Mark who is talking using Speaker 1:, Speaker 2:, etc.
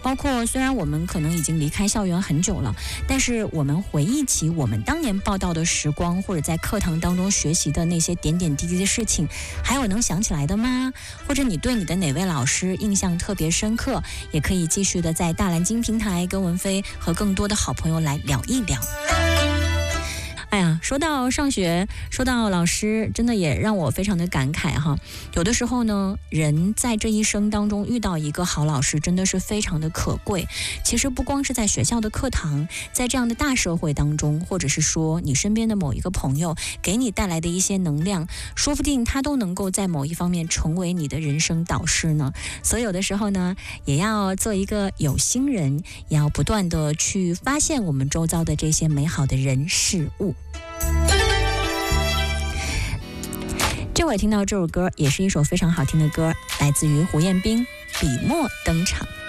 Speaker 1: 包括虽然我们可能已经离开校园很久了，但是我们回忆起我们当年报道的时光，或者在课堂当中学习的那些点点滴滴的事情，还有能想起来的吗？或者你对你的哪位老师印象特别深刻，也可以继续的在大蓝鲸平台跟文飞和更多的好朋友来聊一聊。哎呀，说到上学，说到老师，真的也让我非常的感慨哈。有的时候呢，人在这一生当中遇到一个好老师，真的是非常的可贵。其实不光是在学校的课堂，在这样的大社会当中，或者是说你身边的某一个朋友给你带来的一些能量，说不定他都能够在某一方面成为你的人生导师呢。所以有的时候呢，也要做一个有心人，也要不断的去发现我们周遭的这些美好的人事物。这会听到这首歌，也是一首非常好听的歌，来自于胡彦斌，笔墨登场。